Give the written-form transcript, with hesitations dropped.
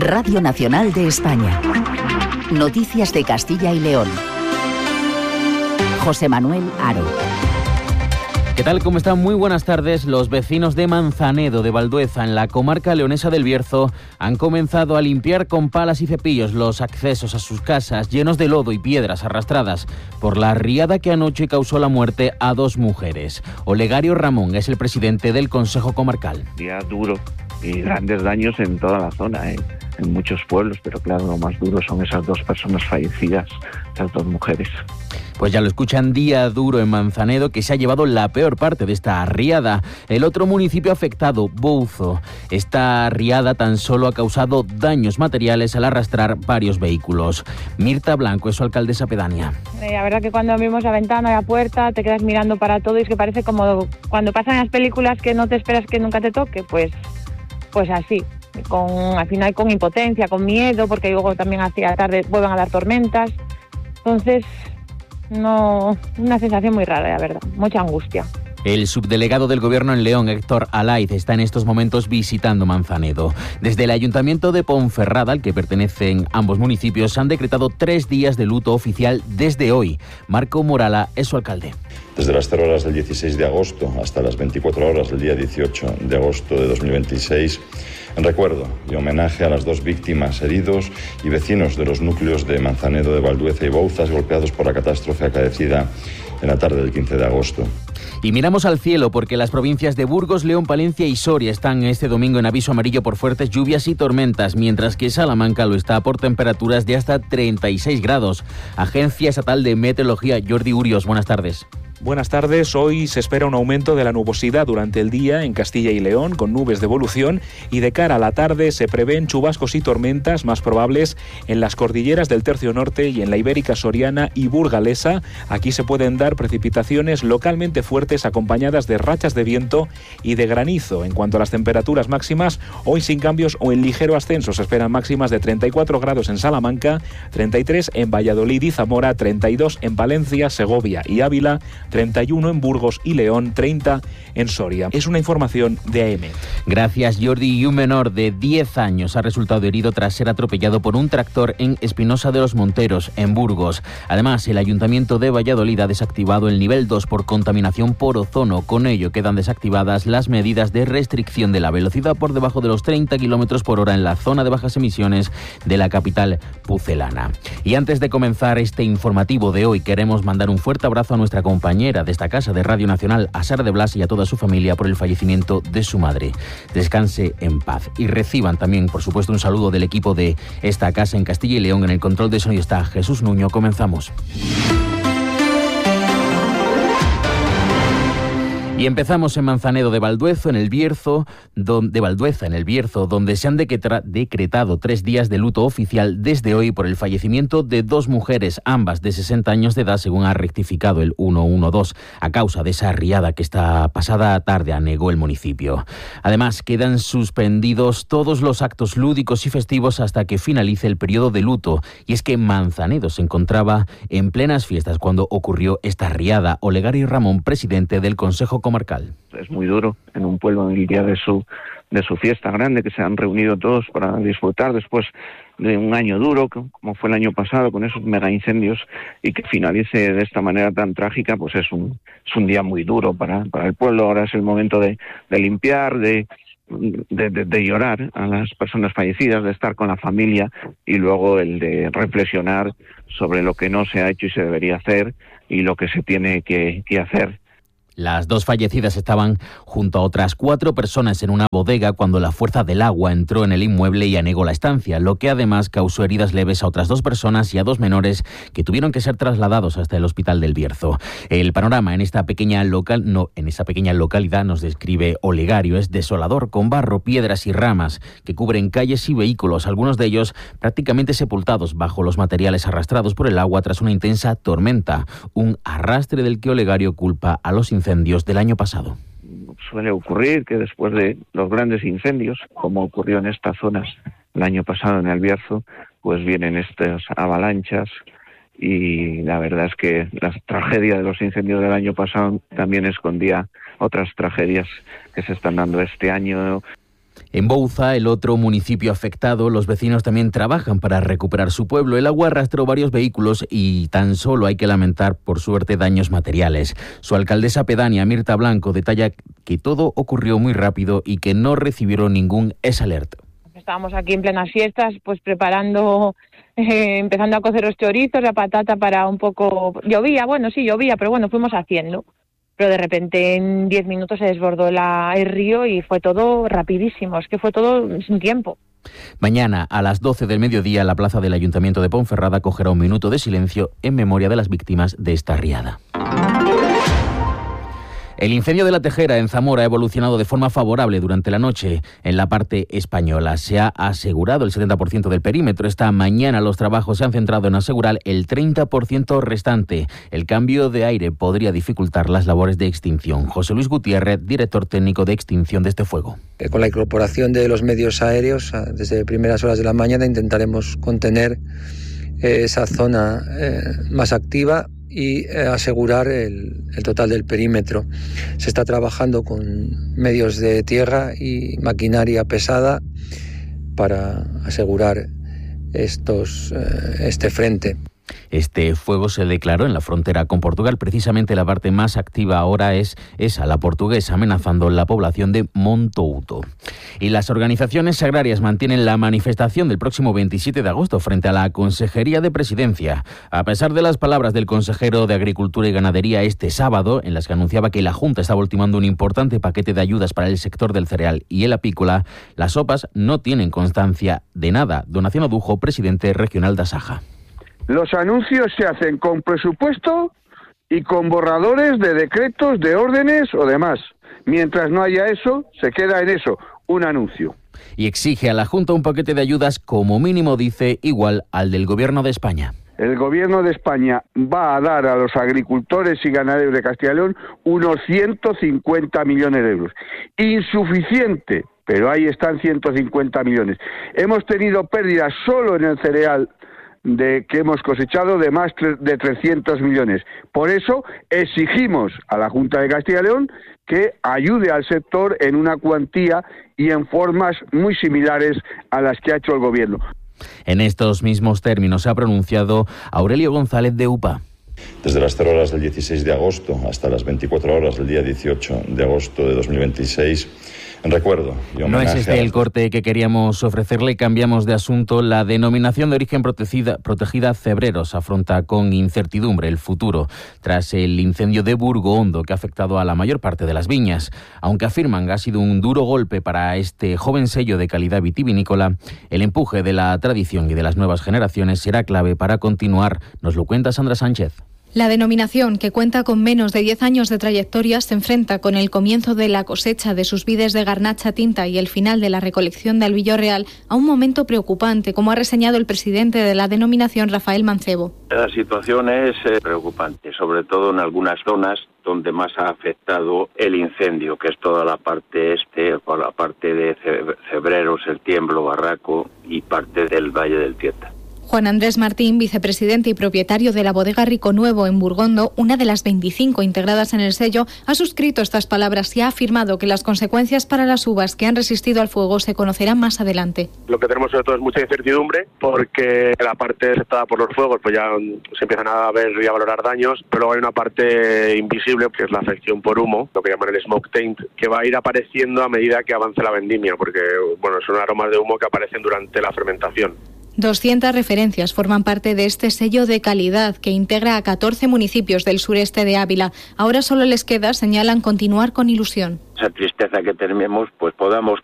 Radio Nacional de España. Noticias de Castilla y León. José Manuel Haro. ¿Qué tal? ¿Cómo están? Muy buenas tardes. Los vecinos de Manzanedo de Valdueza, en la comarca leonesa del Bierzo, han comenzado a limpiar con palas y cepillos los accesos a sus casas llenos de lodo y piedras arrastradas por la riada que anoche causó la muerte a 2 mujeres. Olegario Ramón es el presidente del Consejo Comarcal. Día duro y grandes daños en toda la zona, en muchos pueblos, pero claro, lo más duro son esas 2 personas fallecidas, esas 2 mujeres. Pues ya lo escuchan, día duro en Manzanedo, que se ha llevado la peor parte de esta riada. El otro municipio afectado, Bouzo. Esta riada tan solo ha causado daños materiales al arrastrar varios vehículos. Mirta Blanco es su alcaldesa pedánea. La verdad que cuando abrimos la ventana y la puerta te quedas mirando para todo y es que parece como cuando pasan las películas que no te esperas que nunca te toque, pues así. Al final con impotencia, con miedo, porque luego también hacia tarde vuelven a dar tormentas. Entonces, no, una sensación muy rara, la verdad, mucha angustia. El subdelegado del Gobierno en León, Héctor Alaiz, está en estos momentos visitando Manzanedo. Desde el Ayuntamiento de Ponferrada, al que pertenecen ambos municipios, han decretado 3 días de luto oficial desde hoy. Marco Morala es su alcalde. Desde las 0 horas del 16 de agosto hasta las 24 horas del día 18 de agosto de 2026, en recuerdo y homenaje a las 2 víctimas, heridos y vecinos de los núcleos de Manzanedo de Valdueza y Bouzas golpeados por la catástrofe acaecida en la tarde del 15 de agosto. Y miramos al cielo porque las provincias de Burgos, León, Palencia y Soria están este domingo en aviso amarillo por fuertes lluvias y tormentas, mientras que Salamanca lo está por temperaturas de hasta 36 grados. Agencia Estatal de Meteorología, Jordi Urios, buenas tardes. Buenas tardes. Hoy se espera un aumento de la nubosidad durante el día en Castilla y León, con nubes de evolución, y de cara a la tarde se prevén chubascos y tormentas más probables en las cordilleras del Tercio Norte y en la Ibérica Soriana y Burgalesa. Aquí se pueden dar precipitaciones localmente fuertes acompañadas de rachas de viento y de granizo. En cuanto a las temperaturas máximas, hoy sin cambios o en ligero ascenso. Se esperan máximas de 34 grados en Salamanca, 33 en Valladolid y Zamora, 32 en Valencia, Segovia y Ávila, 31 en Burgos y León, 30 en Soria. Es una información de AEMET. Gracias, Jordi. Y un menor de 10 años ha resultado herido tras ser atropellado por un tractor en Espinosa de los Monteros, en Burgos. Además, el Ayuntamiento de Valladolid ha desactivado el nivel 2 por contaminación por ozono. Con ello quedan desactivadas las medidas de restricción de la velocidad por debajo de los 30 km por hora en la zona de bajas emisiones de la capital pucelana. Y antes de comenzar este informativo de hoy, queremos mandar un fuerte abrazo a nuestra compañera de esta casa de Radio Nacional, a Sara de Blas, y a toda su familia por el fallecimiento de su madre. Descanse en paz. Y reciban también, por supuesto, un saludo del equipo de esta casa en Castilla y León. En el control de sonido está Jesús Nuño. Comenzamos. Y empezamos en Manzanedo de Valdueza, en el Bierzo, donde se han decretado 3 días de luto oficial desde hoy por el fallecimiento de 2 mujeres, ambas de 60 años de edad, según ha rectificado el 112, a causa de esa riada que esta pasada tarde anegó el municipio. Además, quedan suspendidos todos los actos lúdicos y festivos hasta que finalice el periodo de luto. Y es que Manzanedo se encontraba en plenas fiestas cuando ocurrió esta riada. Olegario Ramón, presidente del Consejo Comarcal. Es muy duro en un pueblo en el día de su fiesta grande, que se han reunido todos para disfrutar después de un año duro, como fue el año pasado, con esos mega incendios, y que finalice de esta manera tan trágica, pues es un día muy duro para el pueblo. Ahora es el momento de limpiar, de llorar a las personas fallecidas, de estar con la familia, y luego el de reflexionar sobre lo que no se ha hecho y se debería hacer y lo que se tiene que hacer. Las 2 fallecidas estaban junto a otras 4 personas en una bodega cuando la fuerza del agua entró en el inmueble y anegó la estancia, lo que además causó heridas leves a otras 2 personas y a 2 menores que tuvieron que ser trasladados hasta el hospital del Bierzo. El panorama en esa pequeña localidad, nos describe Olegario, es desolador, con barro, piedras y ramas que cubren calles y vehículos, algunos de ellos prácticamente sepultados bajo los materiales arrastrados por el agua tras una intensa tormenta, un arrastre del que Olegario culpa a los incendios del año pasado. Suele ocurrir que después de los grandes incendios, como ocurrió en estas zonas el año pasado en el Bierzo, pues vienen estas avalanchas, y la verdad es que la tragedia de los incendios del año pasado también escondía otras tragedias que se están dando este año. En Bouza, el otro municipio afectado, los vecinos también trabajan para recuperar su pueblo. El agua arrastró varios vehículos y tan solo hay que lamentar, por suerte, daños materiales. Su alcaldesa pedánea, Mirta Blanco, detalla que todo ocurrió muy rápido y que no recibieron ningún S-Alert. Estábamos aquí en plenas fiestas, pues preparando, empezando a cocer los chorizos, la patata para un poco... Llovía, pero bueno, fuimos haciendo. Pero de repente en 10 minutos se desbordó el río y fue todo rapidísimo, es que fue todo sin tiempo. Mañana a las 12 del mediodía la plaza del Ayuntamiento de Ponferrada acogerá un minuto de silencio en memoria de las víctimas de esta riada. El incendio de La Tejera en Zamora ha evolucionado de forma favorable durante la noche en la parte española. Se ha asegurado el 70% del perímetro. Esta mañana los trabajos se han centrado en asegurar el 30% restante. El cambio de aire podría dificultar las labores de extinción. José Luis Gutiérrez, director técnico de extinción de este fuego. Con la incorporación de los medios aéreos, desde primeras horas de la mañana intentaremos contener esa zona más activa y asegurar el total del perímetro. Se está trabajando con medios de tierra y maquinaria pesada para asegurar este frente. Este fuego se declaró en la frontera con Portugal. Precisamente la parte más activa ahora es esa, la portuguesa, amenazando la población de Montouto. Y las organizaciones agrarias mantienen la manifestación del próximo 27 de agosto frente a la Consejería de Presidencia. A pesar de las palabras del consejero de Agricultura y Ganadería este sábado, en las que anunciaba que la Junta estaba ultimando un importante paquete de ayudas para el sector del cereal y el apícola, las OPAs no tienen constancia de nada. Donación Odujo, presidente regional de Asaja. Los anuncios se hacen con presupuesto y con borradores de decretos, de órdenes o demás. Mientras no haya eso, se queda en eso, un anuncio. Y exige a la Junta un paquete de ayudas como mínimo, dice, igual al del Gobierno de España. El Gobierno de España va a dar a los agricultores y ganaderos de Castilla y León unos 150 millones de euros. Insuficiente, pero ahí están 150 millones. Hemos tenido pérdidas solo en el cereal que hemos cosechado de más de 300 millones. Por eso exigimos a la Junta de Castilla y León que ayude al sector en una cuantía y en formas muy similares a las que ha hecho el Gobierno. En estos mismos términos se ha pronunciado Aurelio González de UPA. Desde las 0 horas del 16 de agosto hasta las 24 horas del día 18 de agosto de 2026, en recuerdo y homenaje... No es este el corte que queríamos ofrecerle, cambiamos de asunto. La denominación de origen protegida Cebreros afronta con incertidumbre el futuro tras el incendio de Burgoondo que ha afectado a la mayor parte de las viñas. Aunque afirman que ha sido un duro golpe para este joven sello de calidad vitivinícola, el empuje de la tradición y de las nuevas generaciones será clave para continuar. Nos lo cuenta Sandra Sánchez. La denominación, que cuenta con menos de 10 años de trayectoria, se enfrenta con el comienzo de la cosecha de sus vides de garnacha tinta y el final de la recolección de albillo real a un momento preocupante, como ha reseñado el presidente de la denominación, Rafael Mancebo. La situación es preocupante, sobre todo en algunas zonas donde más ha afectado el incendio, que es toda la parte por la parte de Cebreros, El Tiemblo, Barraco y parte del Valle del Tieta. Juan Andrés Martín, vicepresidente y propietario de la bodega Rico Nuevo en Burgondo, una de las 25 integradas en el sello, ha suscrito estas palabras y ha afirmado que las consecuencias para las uvas que han resistido al fuego se conocerán más adelante. Lo que tenemos sobre todo es mucha incertidumbre porque la parte afectada por los fuegos pues ya se empiezan a ver y a valorar daños, pero luego hay una parte invisible que es la afección por humo, lo que llaman el smoke taint, que va a ir apareciendo a medida que avance la vendimia, porque son aromas de humo que aparecen durante la fermentación. 200 referencias forman parte de este sello de calidad que integra a 14 municipios del sureste de Ávila. Ahora solo les queda, señalan, continuar con ilusión. Esa tristeza que tenemos, pues podamos